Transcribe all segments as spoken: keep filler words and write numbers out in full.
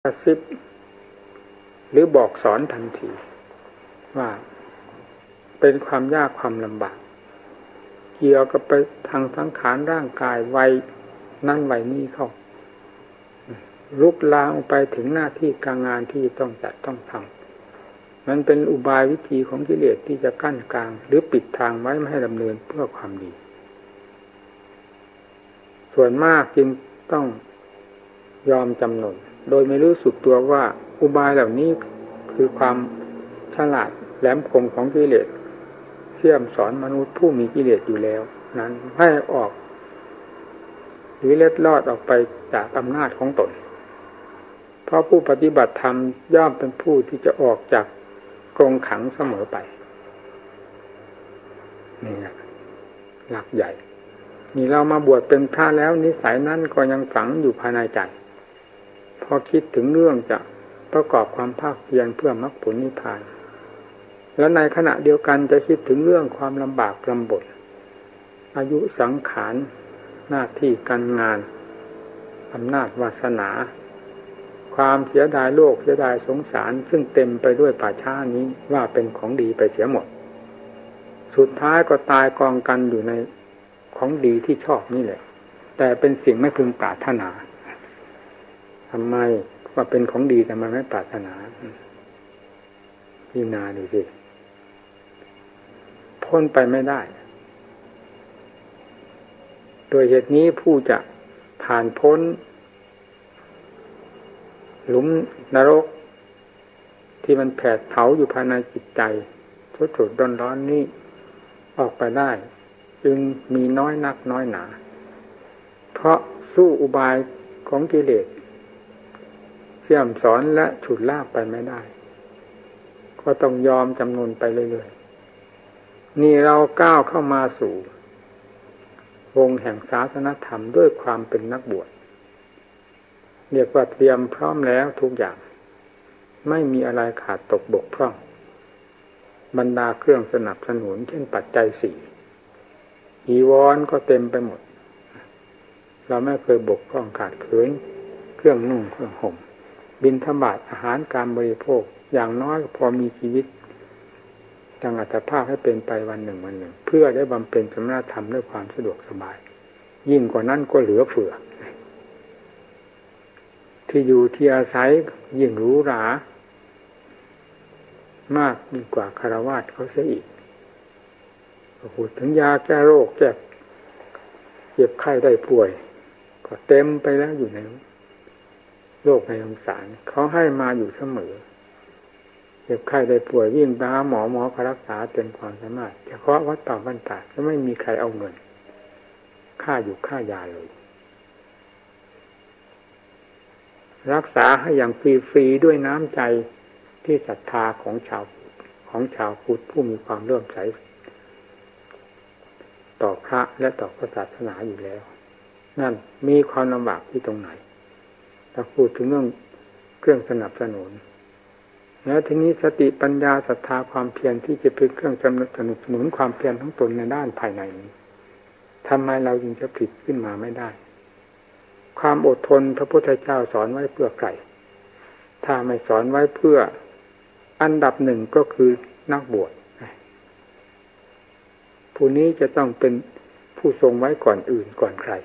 กระซิบหรือบอกสอนทันทีว่าเป็นความยากความลำบากเกี่ยวกับไปทางสังขารร่างกายวัยนั่นวัยนี้เข้าลุกลามไปถึงหน้าที่การงานที่ต้องจัดต้องทำมันเป็นอุบายวิธีของกิเลสที่จะกั้นกลางหรือปิดทางไว้ไม่ให้ดำเนินเพื่อความดีส่วนมากจึงต้องยอมจำนนโดยไม่รู้สึกตัวว่าอุบายเหล่านี้คือความฉลาดแหลมคมของกิเลสเสี่ยมสอนมนุษย์ผู้มีกิเลสอยู่แล้วนั้นให้ออกหรือเล็ดลอดออกไปจากอำนาจของตนเพราะผู้ปฏิบัติธรรมย่อมเป็นผู้ที่จะออกจากกรงขังเสมอไปนี่นะหลักใหญ่นี่เรามาบวชเป็นพระแล้วนิสัยนั้นก็ยังฝังอยู่ภายในใจพอคิดถึงเรื่องจะประกอบความภาคเพียรเพื่อมรรคผลนิพพานแล้วในขณะเดียวกันจะคิดถึงเรื่องความลำบากลำบนอายุสังขารหน้าที่การงานอำนาจวาสนาความเสียดายโลกเสียดายสงสารซึ่งเต็มไปด้วยป่าช้านี้ว่าเป็นของดีไปเสียหมดสุดท้ายก็ตายกองกันอยู่ในของดีที่ชอบนี่แหละแต่เป็นสิ่งไม่พึงปรารถนาทำไมว่าเป็นของดีแต่มันไม่ปรารถนาพิจารณาดูสิพ้นไปไม่ได้โดยเหตุนี้ผู้จะผ่านพ้นหลุมนรกที่มันแผดเผาอยู่ภายในจิตใจสดๆร้อนๆนี้ออกไปได้จึงมีน้อยนักน้อยหนาเพราะสู้อุบายของกิเลสเสี่ยมสอนและฉุดลากไปไม่ได้ก็ต้องยอมจำนนไปเรื่อยๆนี่เราก้าวเข้ามาสู่วงแห่งศาสนธรรมด้วยความเป็นนักบวชเรียกว่าเตรียมพร้อมแล้วทุกอย่างไม่มีอะไรขาดตกบกพร่องบรรดาเครื่องสนับสนุนเช่นปัจจัยสี่อีวรก็เต็มไปหมดเราไม่เคยบกพร่องขาดเขินเครื่องนุ่งเครื่องห่มบิณฑบาตอาหารการบริโภคอย่างน้อยพอมีชีวิตดังอัตภาพให้เป็นไปวันหนึ่งวันหนึ่งเพื่อได้บำเพ็ญสมณธรรมด้วยความสะดวกสบายยิ่งกว่านั้นก็เหลือเฟือที่อยู่ที่อาศัยยิ่งหรูหรามากยิ่งกว่าคฤหัสถ์เขาเสียอีกพูดถึงยาแก้โรคแก้เจ็บไข้ได้ป่วยก็เต็มไปแล้วอยู่ในโลกในสงสารเขาให้มาอยู่เสมอเจ็บไข้ได้ป่วยวิ่งไปหาหมอหมอก็รักษาเต็มความสามารถเฉพาะวัดป่าบ้านตาดก็ไม่มีใครเอาเงินค่าอยู่ค่ายาเลยรักษาให้อย่างฟรีๆด้วยน้ำใจที่ศรัทธาของชาวของชาวพุทธผู้มีความเลื่อมใสต่อพระและต่อศาสนาอยู่แล้วนั่นมีความลำบากที่ตรงไหนถ้าพูดถึงเรื่องเครื่องสนับสนุนแล้วทีนี้สติปัญญาศรัทธาความเพียรที่จะเป็นเครื่องสนับสนุนความเพียรทั้งตนในด้านภายในนี้ทำไมเราจึงจะผิดขึ้นมาไม่ได้ความอดทนพระพุทธเจ้าสอนไว้เพื่อใครถ้าไม่สอนไว้เพื่ออันดับหนึ่งก็คือนักบวชผู้นี้จะต้องเป็นผู้ทรงไว้ก่อนอื่นก่อนใคร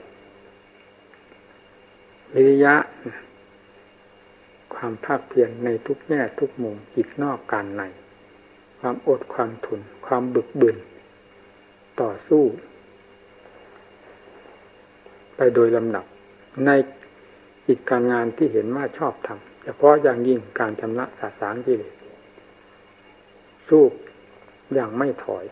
วิริยะความภาคเพียรในทุกแง่ทุกมุมจิตนอกการในความอดความทนความบึกบึนต่อสู้ไปโดยลำดับในกิจการงานที่เห็นว่าชอบทำเฉพาะอย่างยิ่งการชำระสาสางกิเลสสู้อย่างไม่ถอย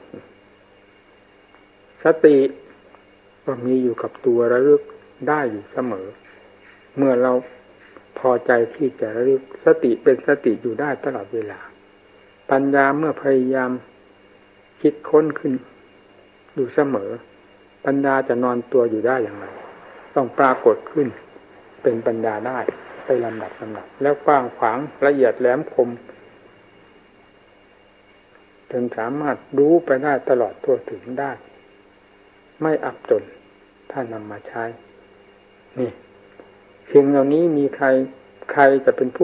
สติก็มีอยู่กับตัวระลึกได้อยู่เสมอเมื่อเราพอใจที่จะระลึกสติเป็นสติอยู่ได้ตลอดเวลาปัญญาเมื่อพยายามคิดค้นขึ้นอยู่เสมอปัญญาจะนอนตัวอยู่ได้อย่างไรต้องปรากฏขึ้นเป็นปัญญาได้ไปลำดับลำดับแล้วกว้างขวางละเอียดแหลมคมจนสามารถรู้ไปได้ตลอดทั่วถึงได้ไม่อับจนถ้านำมาใช้นี่ สิ่งเหล่านี้มีใครใครจะเป็นผู้